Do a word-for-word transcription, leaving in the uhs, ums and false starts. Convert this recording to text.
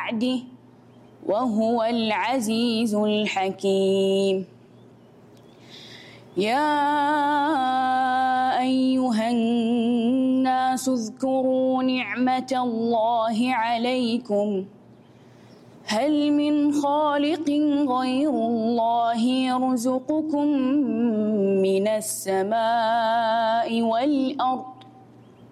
بعده وهو العزيز الحكيم. يا أيها الناس اذكروا نعمة الله عليكم هل من خالق غير الله يرزقكم من السماء والأرض